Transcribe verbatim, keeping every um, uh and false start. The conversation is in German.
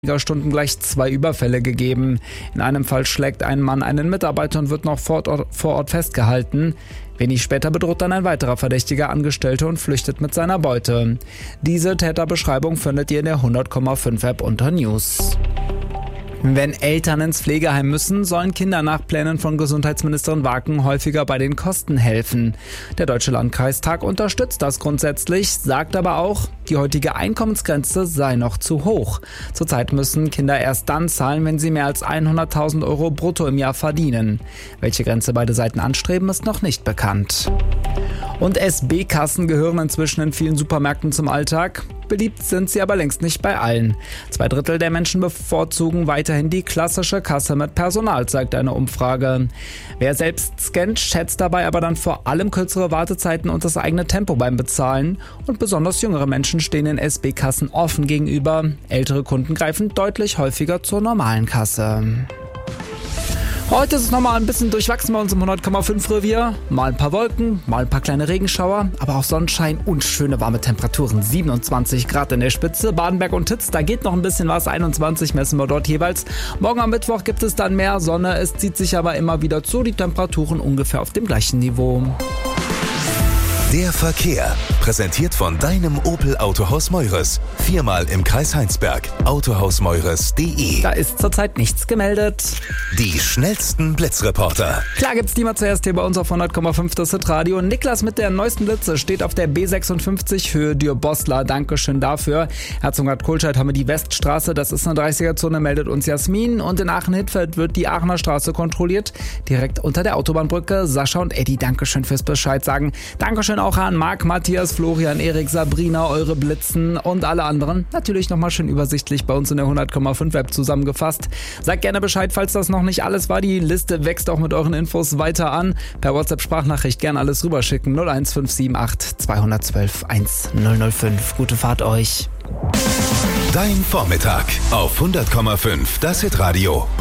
Stunden gleich zwei Überfälle gegeben. In einem Fall schlägt ein Mann einen Mitarbeiter und wird noch vor Ort, vor Ort festgehalten. Wenig später bedroht dann ein weiterer Verdächtiger Angestellte und flüchtet mit seiner Beute. Diese Täterbeschreibung findet ihr in der hundert Komma fünf App unter News. Wenn Eltern ins Pflegeheim müssen, sollen Kinder nach Plänen von Gesundheitsministerin Waken häufiger bei den Kosten helfen. Der Deutsche Landkreistag unterstützt das grundsätzlich, sagt aber auch, die heutige Einkommensgrenze sei noch zu hoch. Zurzeit müssen Kinder erst dann zahlen, wenn sie mehr als hunderttausend Euro brutto im Jahr verdienen. Welche Grenze beide Seiten anstreben, ist noch nicht bekannt. Und S B-Kassen gehören inzwischen in vielen Supermärkten zum Alltag. Beliebt sind sie aber längst nicht bei allen. Zwei Drittel der Menschen bevorzugen weiterhin die klassische Kasse mit Personal, zeigt eine Umfrage. Wer selbst scannt, schätzt dabei aber dann vor allem kürzere Wartezeiten und das eigene Tempo beim Bezahlen. Und besonders jüngere Menschen stehen den S B-Kassen offen gegenüber. Ältere Kunden greifen deutlich häufiger zur normalen Kasse. Heute ist es nochmal ein bisschen durchwachsen bei uns im hundert Komma fünf Revier. Mal ein paar Wolken, mal ein paar kleine Regenschauer, aber auch Sonnenschein und schöne warme Temperaturen. siebenundzwanzig Grad in der Spitze, Badenberg und Titz, da geht noch ein bisschen was, einundzwanzig messen wir dort jeweils. Morgen am Mittwoch gibt es dann mehr Sonne, es zieht sich aber immer wieder zu, die Temperaturen ungefähr auf dem gleichen Niveau. Der Verkehr, präsentiert von deinem Opel Autohaus Meures. Viermal im Kreis Heinsberg. autohaus meures punkt de. Da ist zurzeit nichts gemeldet. Die schnellsten Blitzreporter. Klar gibt's die mal zuerst hier bei uns auf hundert Komma fünf das Hitradio. Niklas mit der neuesten Blitze steht auf der B sechsundfünfzig Höhe Dürr-Boslar. Dankeschön dafür. Herzogenrath-Kohlscheid haben wir die Weststraße. Das ist eine dreißiger-Zone, meldet uns Jasmin. Und in Aachen-Hittfeld wird die Aachener Straße kontrolliert. Direkt unter der Autobahnbrücke. Sascha und Eddie, Dankeschön fürs Bescheid sagen. Dankeschön auch an Marc, Matthias, Florian, Erik, Sabrina, eure Blitzen und alle anderen. Natürlich nochmal schön übersichtlich bei uns in der hundert Komma fünf App zusammengefasst. Sagt gerne Bescheid, falls das noch nicht alles war. Die Liste wächst auch mit euren Infos weiter an. Per WhatsApp-Sprachnachricht gerne alles rüberschicken. null eins fünf sieben acht zwei eins zwei eins null null fünf. Gute Fahrt euch. Dein Vormittag auf hundert Komma fünf das Hitradio.